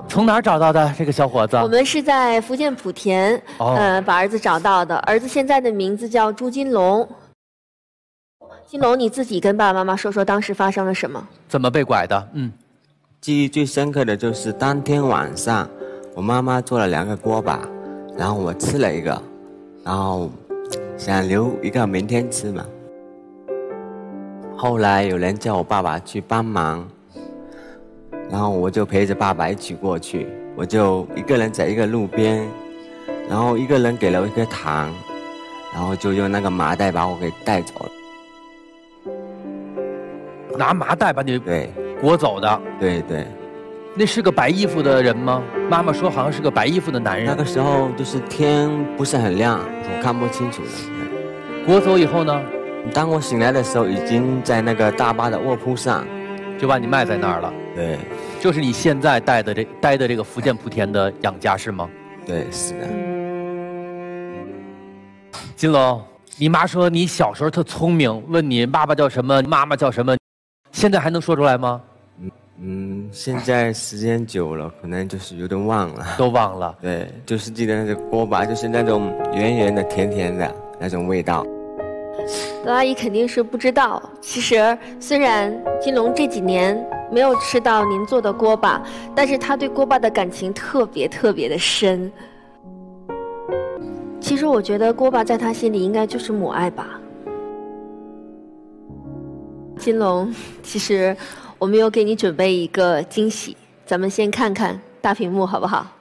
从哪儿找到的这个小伙子？ 我们是在福建莆田，把儿子找到的。儿子现在的名字叫朱金龙。金龙，你自己跟爸爸妈妈说说当时发生了什么？ 怎么被拐的？ 记忆最深刻的就是当天晚上，我妈妈做了2个锅巴，然后我吃了一个，然后想留一个明天吃嘛。后来有人叫我爸爸去帮忙，然后我就陪着爸爸一起过去，我就一个人在一个路边，然后一个人给了我一颗糖，然后就用那个麻袋把我给带走了。 拿麻袋把你对裹走的？ 对对。 那是个白衣服的人吗？妈妈说好像是个白衣服的男人。 那个时候就是天不是很亮，我看不清楚了。 裹走以后呢？ 当我醒来的时候，已经在那个大巴的卧铺上， 就把你卖在那儿了。 对， 就是你现在待的这个福建莆田的养家是吗？ 对，是的。 金龙，你妈说你小时候特聪明，问你爸爸叫什么，妈妈叫什么，现在还能说出来吗？ 现在时间久了，可能就是有点忘了。 都忘了。 对，就是记得那个锅巴，就是那种圆圆的、甜甜的那种味道。 罗阿姨肯定是不知道，其实虽然金龙这几年没有吃到您做的锅巴，但是他对锅巴的感情特别特别的深。其实我觉得锅巴在他心里应该就是母爱吧。金龙，其实我们有给你准备一个惊喜，咱们先看看大屏幕好不好？